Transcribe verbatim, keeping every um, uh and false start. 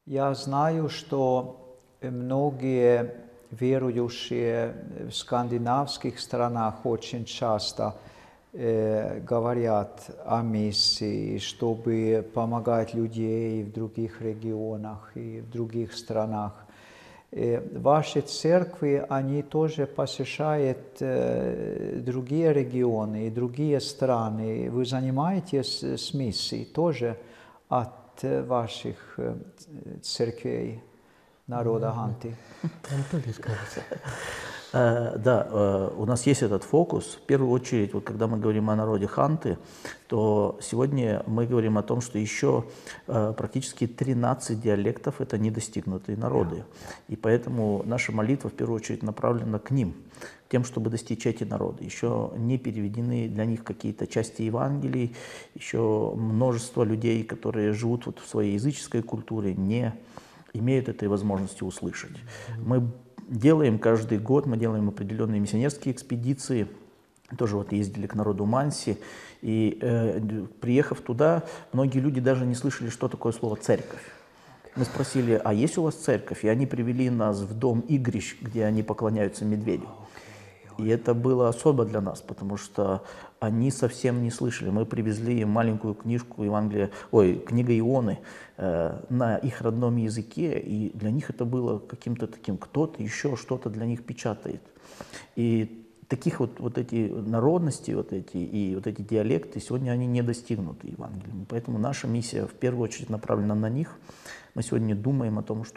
Я знаю, что многие верующие в скандинавских странах очень часто э, говорят о миссии, чтобы помогать людей в других регионах и в других странах. Э, ваши церкви, они тоже посещают э, другие регионы и другие страны. Вы занимаетесь с миссией тоже от ваших э, церквей народа Ханты? Анатолий скажет. Э, Да, э, у нас есть этот фокус. В первую очередь, вот когда мы говорим о народе Ханты, то сегодня мы говорим о том, что еще э, практически тринадцать диалектов – это недостигнутые народы. И поэтому наша молитва в первую очередь направлена к ним, к тем, чтобы достичь эти народы. Еще не переведены для них какие-то части Евангелий, еще множество людей, которые живут вот в своей языческой культуре, не имеют этой возможности услышать. Мы делаем каждый год, мы делаем определенные миссионерские экспедиции, тоже вот ездили к народу Манси, и э, приехав туда, многие люди даже не слышали, что такое слово «церковь». Мы спросили, а есть у вас церковь? И они привели нас в дом игрищ, где они поклоняются медведю. И это было особо для нас, потому что они совсем не слышали. Мы привезли им маленькую книжку Евангелия, ой, книга Ионы э, на их родном языке, и для них это было каким-то таким, кто-то еще что-то для них печатает. И таких вот, вот эти народности, вот эти, и вот эти диалекты, сегодня они не достигнуты Евангелием. Поэтому наша миссия в первую очередь направлена на них. Мы сегодня думаем о том, что